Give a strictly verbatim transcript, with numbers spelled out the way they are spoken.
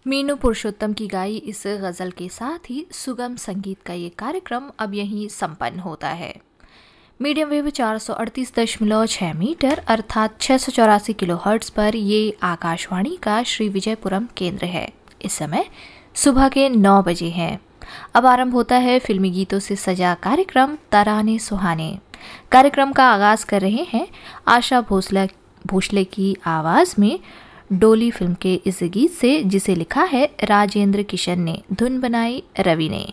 मीनू पुरुषोत्तम की गाई इस गज़ल के साथ ही सुगम संगीत का ये कार्यक्रम अब यहीं संपन्न होता है। मीडियम वेव चार सौ अड़तीस दशमलव छः मीटर अर्थात छः सौ चौरासी किलो हर्ट्स पर ये आकाशवाणी का श्री विजयपुरम केंद्र है। इस समय सुबह के नौ बजे हैं। अब आरंभ होता है फिल्मी गीतों से सजा कार्यक्रम तराने सुहाने। कार्यक्रम का आगाज कर रहे हैं आशा भोसले भोसले की आवाज़ में डोली फिल्म के इस गीत से, जिसे लिखा है राजेंद्र किशन ने, धुन बनाई रवि ने।